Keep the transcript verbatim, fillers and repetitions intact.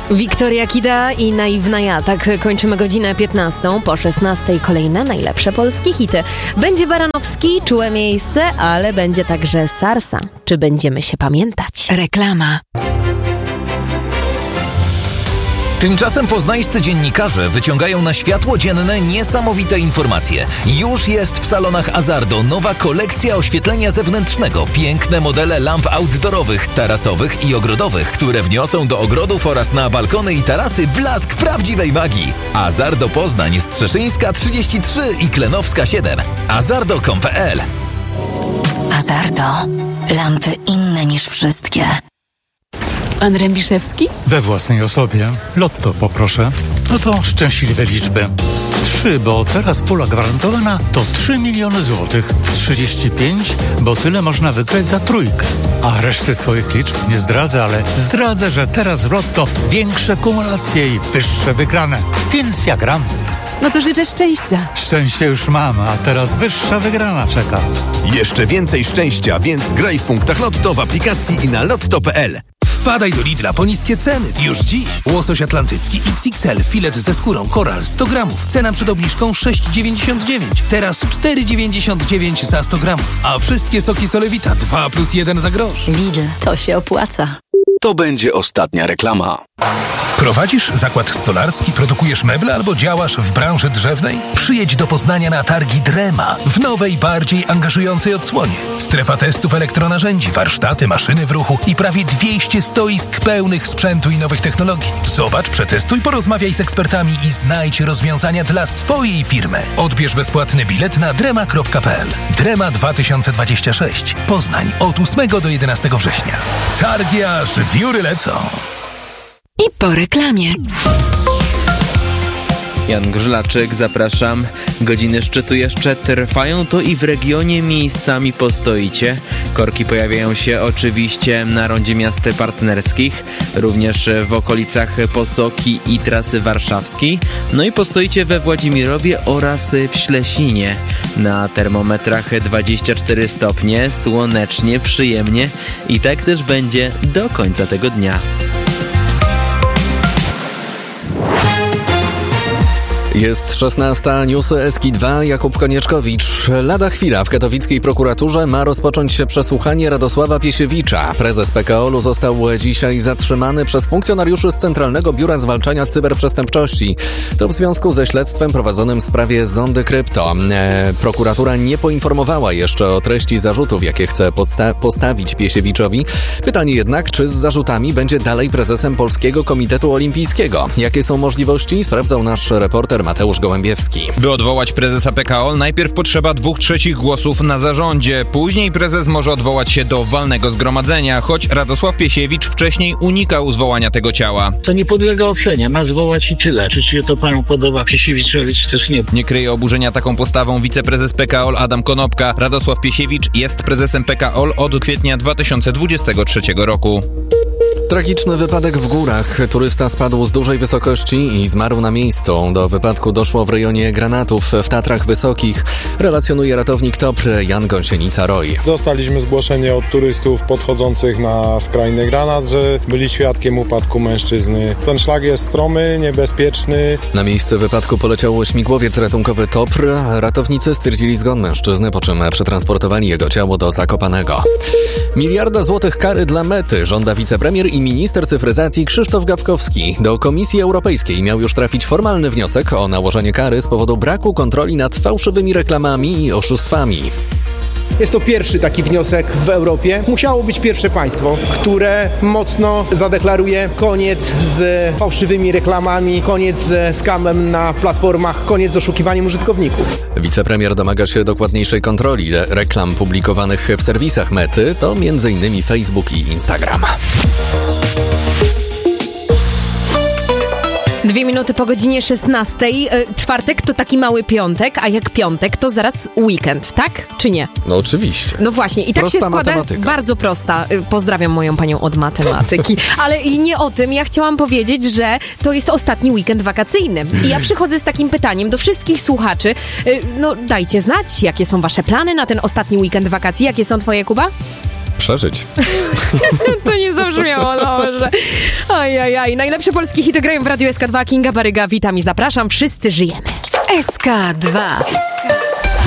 Wiktoria Kida i Naiwna Ja. Tak kończymy godzinę piętnastą. Po szesnastej kolejne najlepsze polskie hity. Będzie Baranowski, Czułe miejsce, ale będzie także Sarsa. Czy będziemy się pamiętać? Reklama. Tymczasem poznańscy dziennikarze wyciągają na światło dzienne niesamowite informacje. Już jest w salonach Azardo nowa kolekcja oświetlenia zewnętrznego. Piękne modele lamp outdoorowych, tarasowych i ogrodowych, które wniosą do ogrodów oraz na balkony i tarasy blask prawdziwej magii. Azardo Poznań, Strzeszyńska trzydzieści trzy i Klenowska siedem. azardo kropka com kropka pe el. Azardo. Lampy inne niż wszystkie. Pan Rębiszewski? We własnej osobie. Lotto poproszę. No to szczęśliwe liczby. Trzy, bo teraz pula gwarantowana to trzy miliony złotych. trzydzieści pięć, bo tyle można wygrać za trójkę. A reszty swoich liczb nie zdradzę, ale zdradzę, że teraz w Lotto większe kumulacje i wyższe wygrane. Więc ja gram. No to życzę szczęścia. Szczęście już mam, a teraz wyższa wygrana czeka. Jeszcze więcej szczęścia, więc graj w punktach Lotto w aplikacji i na lotto kropka pe el. Wpadaj do Lidla po niskie ceny już dziś. Łosoś atlantycki X X L, filet ze skórą, koral sto gramów. Cena przed obniżką sześć dziewięćdziesiąt dziewięć. Teraz cztery dziewięćdziesiąt dziewięć za sto gramów. A wszystkie soki Solewita dwa plus jeden za grosz. Lidl, to się opłaca. To będzie ostatnia reklama. Prowadzisz zakład stolarski, produkujesz meble albo działasz w branży drzewnej? Przyjedź do Poznania na targi Drema w nowej, bardziej angażującej odsłonie. Strefa testów elektronarzędzi, warsztaty, maszyny w ruchu i prawie dwieście stoisk pełnych sprzętu i nowych technologii. Zobacz, przetestuj, porozmawiaj z ekspertami i znajdź rozwiązania dla swojej firmy. Odbierz bezpłatny bilet na drema kropka pe el. Drema dwa tysiące dwadzieścia sześć. Poznań od ósmego do jedenastego września. Targi aż wióry lecą. I po reklamie. Jan Grzylaczyk, zapraszam. Godziny szczytu jeszcze trwają, to i w regionie miejscami postoicie. Korki pojawiają się oczywiście na rondzie miast partnerskich, również w okolicach Posoki i trasy warszawskiej. No i postoicie we Włodzimirowie oraz w Ślesinie. Na termometrach dwadzieścia cztery stopnie, słonecznie, przyjemnie i tak też będzie do końca tego dnia. Jest szesnasta, newsy Eski dwa, Jakub Konieczkowicz. Lada chwila w katowickiej prokuraturze ma rozpocząć się przesłuchanie Radosława Piesiewicza. Prezes P K O L-u został dzisiaj zatrzymany przez funkcjonariuszy z Centralnego Biura Zwalczania Cyberprzestępczości. To w związku ze śledztwem prowadzonym w sprawie Zondy Krypto. E, prokuratura nie poinformowała jeszcze o treści zarzutów, jakie chce podsta- postawić Piesiewiczowi. Pytanie jednak, czy z zarzutami będzie dalej prezesem Polskiego Komitetu Olimpijskiego. Jakie są możliwości? Sprawdzał nasz reporter Mateusz Gołębiewski. By odwołać prezesa P K O L, najpierw potrzeba dwóch trzecich głosów na zarządzie. Później prezes może odwołać się do walnego zgromadzenia, choć Radosław Piesiewicz wcześniej unikał zwołania tego ciała. To nie podlega ocenie, ma zwołać i tyle. Czy się to panu podoba Piesiewiczowi, czy też nie? Nie kryje oburzenia taką postawą wiceprezes P K O L Adam Konopka. Radosław Piesiewicz jest prezesem P K O L od kwietnia dwa tysiące dwudziestego trzeciego roku. Tragiczny wypadek w górach. Turysta spadł z dużej wysokości i zmarł na miejscu. Do wypadku doszło w rejonie Granatów w Tatrach Wysokich. Relacjonuje ratownik T O P R Jan Gąsienica-Roy. Dostaliśmy zgłoszenie od turystów podchodzących na skrajny granat, że byli świadkiem upadku mężczyzny. Ten szlak jest stromy, niebezpieczny. Na miejsce wypadku poleciał śmigłowiec ratunkowy T O P R. Ratownicy stwierdzili zgon mężczyzny, po czym przetransportowali jego ciało do Zakopanego. Miliarda złotych kary dla Mety żąda wicepremier i minister cyfryzacji Krzysztof Gawkowski. Do Komisji Europejskiej miał już trafić formalny wniosek o nałożenie kary z powodu braku kontroli nad fałszywymi reklamami i oszustwami. Jest to pierwszy taki wniosek w Europie. Musiało być pierwsze państwo, które mocno zadeklaruje koniec z fałszywymi reklamami, z ze skamem na platformach, koniec z oszukiwaniem użytkowników. Wicepremier domaga się dokładniejszej kontroli reklam publikowanych w serwisach Mety, to między innymi Facebook i Instagram. Dwie minuty po godzinie szesnastej. Czwartek to taki mały piątek, a jak piątek to zaraz weekend, tak? Czy nie? No oczywiście. No właśnie i tak prosta się składa, matematyka. Bardzo prosta. Pozdrawiam moją panią od matematyki. Ale i nie o tym, ja chciałam powiedzieć, że to jest ostatni weekend wakacyjny. I ja przychodzę z takim pytaniem do wszystkich słuchaczy. No dajcie znać, jakie są wasze plany na ten ostatni weekend wakacji. Jakie są twoje, Kuba? Przeżyć. To nie zabrzmiało dobrze. Ajajaj. Najlepsze polskie hity grają w Radiu S K dwa. Kinga Baryga, witam i zapraszam. Wszyscy żyjemy. S K dwa.